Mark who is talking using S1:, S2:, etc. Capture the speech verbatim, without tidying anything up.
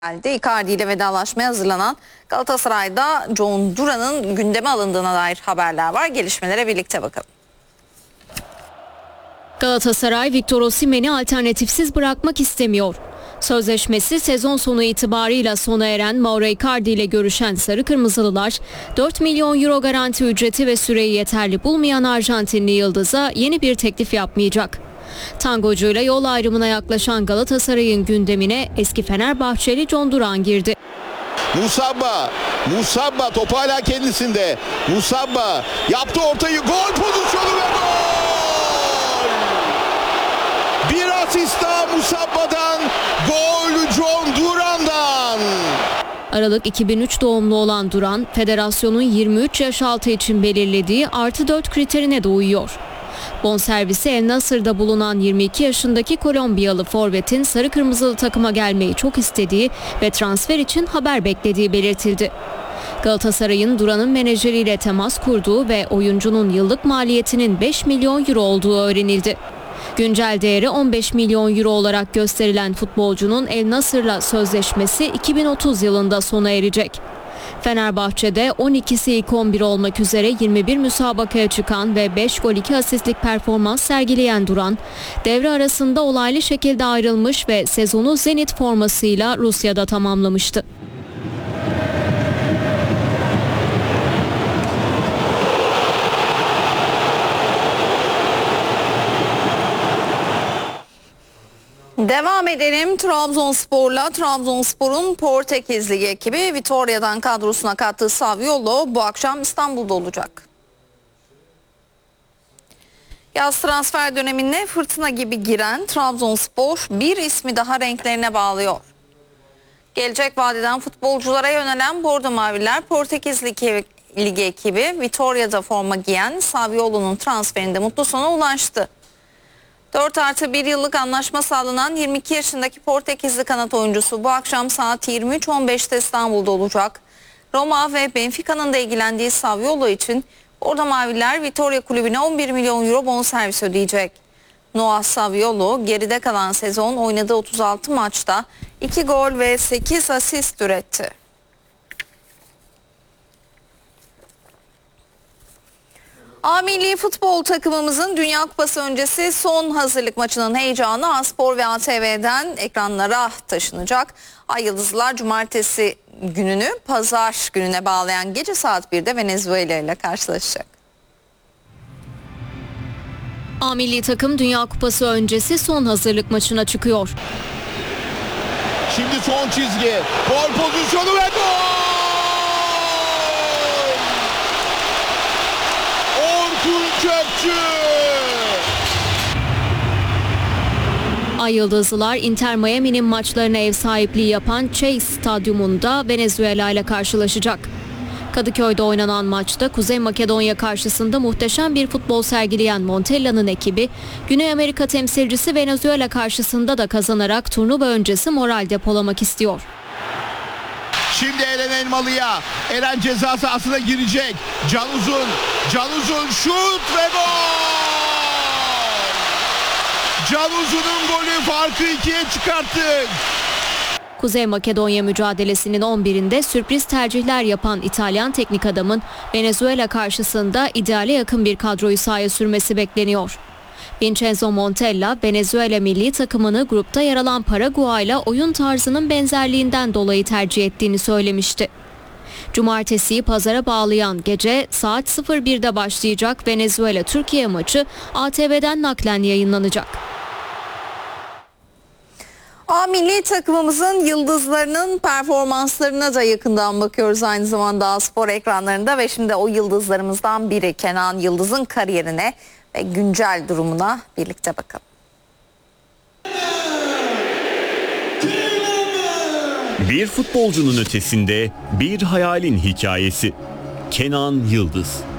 S1: geldi. Icardi ile vedalaşmaya hazırlanan Galatasaray'da John Duran'ın gündeme alındığına dair haberler var. Gelişmelere birlikte bakalım.
S2: Galatasaray Victor Osimhen'i alternatifsiz bırakmak istemiyor. Sözleşmesi sezon sonu itibarıyla sona eren Mauro Icardi ile görüşen Sarı Kırmızılılar, dört milyon euro garanti ücreti ve süreyi yeterli bulmayan Arjantinli yıldıza yeni bir teklif yapmayacak. Tangocuyla yol ayrımına yaklaşan Galatasaray'ın gündemine eski Fenerbahçeli John Duran girdi.
S3: Musabba, Musabba topu hala kendisinde. Musabba yaptı ortayı, gol pozisyonu ve gol! Bir asist daha Musabba'dan, gol John Duran'dan.
S2: Aralık iki bin üç doğumlu olan Duran, federasyonun yirmi üç yaş altı için belirlediği artı dört kriterine de uyuyor. Bonservisi El Nasır'da bulunan yirmi iki yaşındaki Kolombiyalı forvetin sarı kırmızılı takıma gelmeyi çok istediği ve transfer için haber beklediği belirtildi. Galatasaray'ın Duran'ın menajeriyle temas kurduğu ve oyuncunun yıllık maliyetinin beş milyon euro olduğu öğrenildi. Güncel değeri on beş milyon euro olarak gösterilen futbolcunun El Nasır'la sözleşmesi iki bin otuz yılında sona erecek. Fenerbahçe'de on ikisi ilk on bir olmak üzere yirmi bir müsabakaya çıkan ve beş gol iki asistlik performans sergileyen Duran, devre arasında olaylı şekilde ayrılmış ve sezonu Zenit formasıyla Rusya'da tamamlamıştı.
S1: Devam edelim Trabzonspor'la. Trabzonspor'un Portekiz Ligi ekibi Vitoria'dan kadrosuna kattığı Saviolo bu akşam İstanbul'da olacak. Yaz transfer dönemine fırtına gibi giren Trabzonspor bir ismi daha renklerine bağlıyor. Gelecek vadeden futbolculara yönelen Bordo Maviler Portekiz Ligi, Ligi ekibi Vitoria'da forma giyen Saviolo'nun transferinde mutlu sona ulaştı. dört artı bir yıllık anlaşma sağlanan yirmi iki yaşındaki Portekizli kanat oyuncusu bu akşam saat yirmi üç on beşte İstanbul'da olacak. Roma ve Benfica'nın da ilgilendiği Saviolo için Bordo Maviler Vitoria kulübüne on bir milyon euro bonservis ödeyecek. Noah Saviolo geride kalan sezon oynadığı otuz altı maçta iki gol ve sekiz asist üretti. A milli futbol takımımızın Dünya Kupası öncesi son hazırlık maçının heyecanı A-Spor ve A T V'den ekranlara taşınacak. Ay Yıldızlılar cumartesi gününü pazar gününe bağlayan gece saat birde Venezuela ile karşılaşacak.
S2: A milli takım Dünya Kupası öncesi son hazırlık maçına çıkıyor.
S3: Şimdi son çizgi, gol pozisyonu ve gol! Köpçü!
S2: Ay Yıldızlılar Inter Miami'nin maçlarına ev sahipliği yapan Chase Stadyumunda Venezuela ile karşılaşacak. Kadıköy'de oynanan maçta Kuzey Makedonya karşısında muhteşem bir futbol sergileyen Montella'nın ekibi, Güney Amerika temsilcisi Venezuela karşısında da kazanarak turnuva öncesi moral depolamak istiyor.
S3: Şimdi Eren Elmalı'ya, Eren ceza sahasına girecek. Can Uzun, Can Uzun şut ve gol! Can Uzun'un golü farkı ikiye çıkarttı.
S2: Kuzey Makedonya mücadelesinin on birinde sürpriz tercihler yapan İtalyan teknik adamın Venezuela karşısında ideale yakın bir kadroyu sahaya sürmesi bekleniyor. Vincenzo Montella, Venezuela milli takımını grupta yer alan Paraguay'la oyun tarzının benzerliğinden dolayı tercih ettiğini söylemişti. Cumartesiyi pazara bağlayan gece saat sıfır birde başlayacak Venezuela-Türkiye maçı A T V'den naklen yayınlanacak.
S1: A milli takımımızın yıldızlarının performanslarına da yakından bakıyoruz aynı zamanda A-Spor ekranlarında ve şimdi o yıldızlarımızdan biri Kenan Yıldız'ın kariyerine ve güncel durumuna birlikte bakalım.
S4: Bir futbolcunun ötesinde bir hayalin hikayesi. Kenan Yıldız.